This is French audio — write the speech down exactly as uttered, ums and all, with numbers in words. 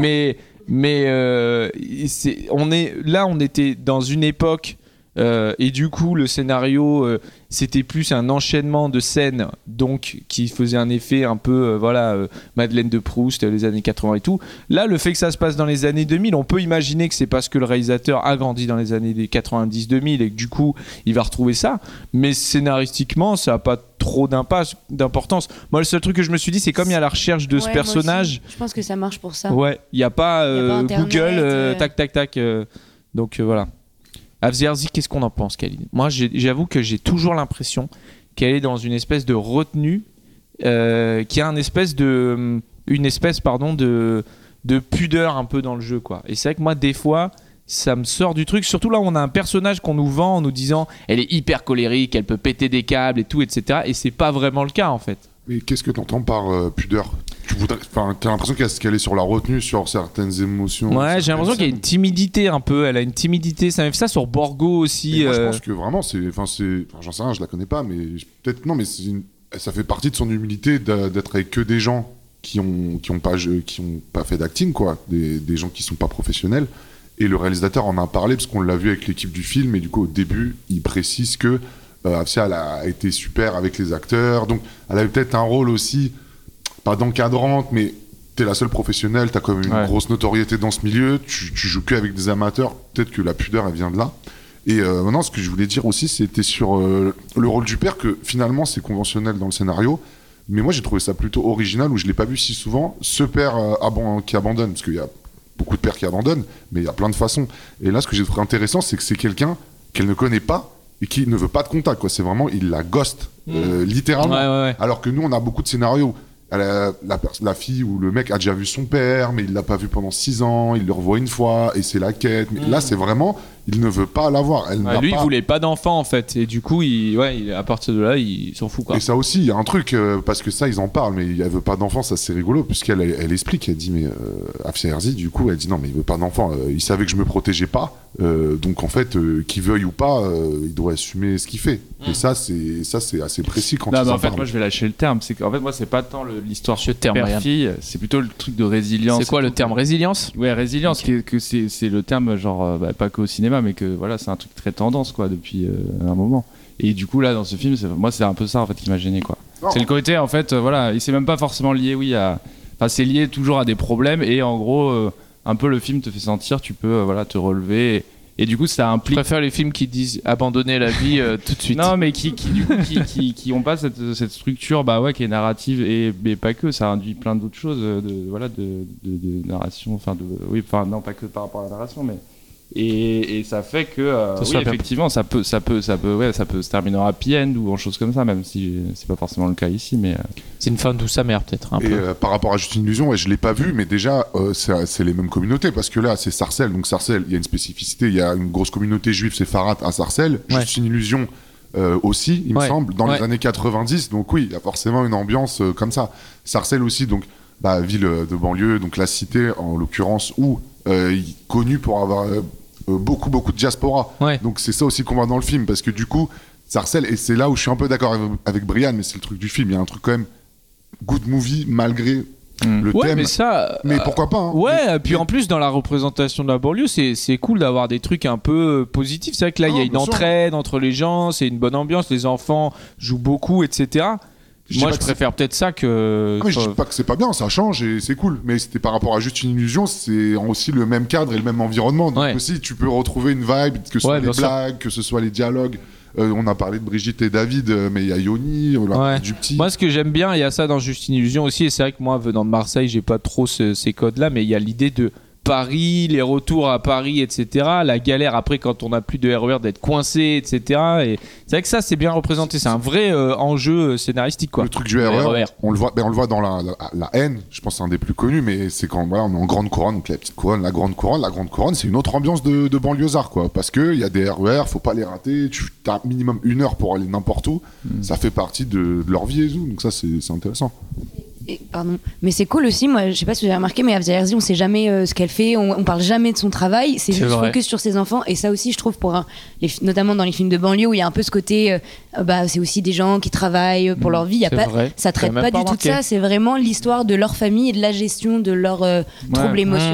mais mais euh, c'est, on est là, on était dans une époque. Euh, et du coup le scénario euh, c'était plus un enchaînement de scènes donc qui faisait un effet un peu euh, voilà euh, Madeleine de Proust, les années quatre-vingts et tout. Là le fait que ça se passe dans les années deux mille, on peut imaginer que c'est parce que le réalisateur a grandi dans les années quatre-vingt-dix deux mille et que du coup il va retrouver ça, mais scénaristiquement ça a pas trop d'importance. Moi le seul truc que je me suis dit c'est comme il y a la recherche de ouais, ce personnage, je pense que ça marche pour ça. Ouais, il y a pas, euh, y a pas Internet, Google euh, euh... tac tac tac euh, donc euh, voilà. Avzerzi, qu'est-ce qu'on en pense, Khalid ? Moi, j'ai, j'avoue que j'ai toujours l'impression qu'elle est dans une espèce de retenue, euh, qui a une espèce de, une espèce, pardon, de, de pudeur un peu dans le jeu, quoi. Et c'est vrai que moi, des fois, ça me sort du truc. Surtout là, où on a un personnage qu'on nous vend en nous disant, elle est hyper colérique, elle peut péter des câbles et tout, et cetera. Et c'est pas vraiment le cas, en fait. Mais qu'est-ce que tu entends par euh, pudeur ? Tu voudrais, enfin, t'as l'impression qu'elle, qu'elle est sur la retenue, sur certaines émotions. Ouais, j'ai l'impression qu'il y a une timidité un peu. Elle a une timidité. Ça fait ça sur Borgo aussi. Moi, euh... je pense que vraiment, c'est, enfin, c'est, enfin, j'en sais rien, je la connais pas, mais peut-être non, mais c'est une... ça fait partie de son humilité d'être avec que des gens qui ont, qui ont pas, qui ont pas fait d'acting, quoi, des, des gens qui sont pas professionnels. Et le réalisateur en a parlé parce qu'on l'a vu avec l'équipe du film. Et du coup, au début, il précise que euh, Afsia, elle a été super avec les acteurs, donc elle avait peut-être un rôle aussi. Pas d'encadrante, mais t'es la seule professionnelle, t'as quand même une ouais. grosse notoriété dans ce milieu, tu, tu joues que avec des amateurs, peut-être que la pudeur, elle vient de là. Et euh, maintenant, ce que je voulais dire aussi, c'était sur euh, le rôle du père, que finalement, c'est conventionnel dans le scénario, mais moi, j'ai trouvé ça plutôt original, où je l'ai pas vu si souvent, ce père euh, aban- qui abandonne, parce qu'il y a beaucoup de pères qui abandonnent, mais il y a plein de façons. Et là, ce que j'ai trouvé intéressant, c'est que c'est quelqu'un qu'elle ne connaît pas, et qui ne veut pas de contact, quoi. C'est vraiment, il la ghost, mmh. euh, littéralement. Ouais, ouais, ouais. Alors que nous, on a beaucoup de scénarios. La, la, la fille ou le mec a déjà vu son père, mais il l'a pas vu pendant six ans, il le revoit une fois et c'est la quête. Mais mmh. là, c'est vraiment, il ne veut pas l'avoir. Elle ouais, lui, pas... il voulait pas d'enfant en fait, et du coup, il, ouais, il, à partir de là, il s'en fout, quoi. Et ça aussi, il y a un truc euh, parce que ça, ils en parlent, mais elle veut pas d'enfant, ça c'est rigolo puisqu'elle elle, elle explique, elle dit mais euh, Afsia Herzi, du coup, elle dit non mais il veut pas d'enfant. Euh, il savait que je me protégeais pas, euh, donc en fait, euh, qu'il veuille ou pas, euh, il doit assumer ce qu'il fait. Mmh. Et ça, c'est ça, c'est assez précis quand. Non, ils mais en en fait, parlent. moi, je vais lâcher le terme. C'est qu'en fait, moi, c'est pas tant le, l'histoire ce terme père-fille, c'est plutôt le truc de résilience. C'est quoi le terme, résilience ? Ouais, résilience, okay. que, que c'est, c'est le terme, genre, bah, pas qu'au cinéma, mais que voilà, c'est un truc très tendance, quoi, depuis euh, un moment. Et du coup, là, dans ce film, c'est, moi, c'est un peu ça, en fait, qui m'a gêné, quoi. Non. C'est le côté, en fait, euh, voilà, et c'est même pas forcément lié, oui, à. Enfin, c'est lié toujours à des problèmes, et en gros, euh, un peu le film te fait sentir, tu peux, euh, voilà, te relever. Et, Et du coup, ça implique. Je préfère les films qui disent abandonner la vie euh, tout de suite. Non, mais qui, qui du coup, qui, qui, qui ont pas cette, cette structure, bah ouais, qui est narrative et mais pas que. Ça induit plein d'autres choses, de voilà, de, de, de narration, enfin de, oui, enfin non, pas que par rapport à la narration, mais et, et ça fait que, euh, oui, effectivement, ça peut, ça peut, ça peut, ouais, ça peut se terminer en happy end ou en chose comme ça, même si c'est pas forcément le cas ici, mais. Euh... C'est une fin douce sa mère peut-être. Un et peu. Euh, par rapport à Juste une illusion, ouais, je l'ai pas vu, mais déjà euh, c'est, c'est les mêmes communautés parce que là c'est Sarcelles, donc Sarcelles, il y a une spécificité, il y a une grosse communauté juive, c'est Farhat à Sarcelles, ouais. Juste une illusion euh, aussi, il ouais. me semble, dans ouais. les années quatre-vingt-dix, donc oui, il y a forcément une ambiance euh, comme ça. Sarcelles aussi, donc bah, ville de banlieue, donc la cité en l'occurrence, où euh, connue pour avoir euh, beaucoup beaucoup de diaspora. Ouais. Donc c'est ça aussi qu'on voit dans le film, parce que du coup Sarcelles, et c'est là où je suis un peu d'accord avec, avec Brian, mais c'est le truc du film, il y a un truc quand même good movie malgré mmh. le ouais, thème. Mais ça, mais pourquoi pas hein. Ouais, mais, puis mais... en plus dans la représentation de la banlieue, c'est c'est cool d'avoir des trucs un peu positifs. C'est vrai que là il y a une entraide sûr. entre les gens, c'est une bonne ambiance, les enfants jouent beaucoup, et cetera. Je Moi, je préfère c'est... peut-être ça que. Ah, mais je dis pas que c'est pas bien, ça change et c'est cool. Mais c'était par rapport à Juste une illusion, c'est aussi le même cadre et le même environnement. Donc ouais. aussi, tu peux retrouver une vibe, que ce soit ouais, les blagues, sûr. que ce soit les dialogues. Euh, on a parlé de Brigitte et David, mais il y a Yoni, ouais. du petit. Moi, ce que j'aime bien, il y a ça dans Juste une illusion aussi. Et c'est vrai que moi, venant de Marseille, j'ai pas trop ce, ces codes-là, mais il y a l'idée de Paris, les retours à Paris, et cetera. La galère après quand on n'a plus de R E R d'être coincé, et cetera. Et c'est vrai que ça, c'est bien représenté. C'est un vrai euh, enjeu scénaristique, quoi. Le truc du R E R, R E R. On le voit, ben on le voit dans la, la, la haine. Je pense que c'est un des plus connus, mais c'est quand voilà, on est en grande couronne, donc la petite couronne, la grande couronne, la grande couronne, c'est une autre ambiance de, de banlieusard, quoi. Parce que il y a des R E R, faut pas les rater. Tu as minimum une heure pour aller n'importe où. Mmh. Ça fait partie de, de leur vie et tout. Donc ça, c'est, c'est intéressant. Et, pardon, mais c'est cool aussi. Moi, je sais pas si vous avez remarqué, mais Afzia Herzi, on sait jamais euh, ce qu'elle fait. On, on parle jamais de son travail. C'est, c'est juste vrai. Focus sur ses enfants. Et ça aussi, je trouve, pour un, les, notamment dans les films de banlieue où il y a un peu ce côté, euh, bah, c'est aussi des gens qui travaillent pour mmh, leur vie. Y a pas, ça traite pas, pas du tout de ça. C'est vraiment l'histoire de leur famille et de la gestion de leurs euh, ouais. troubles émotionnels.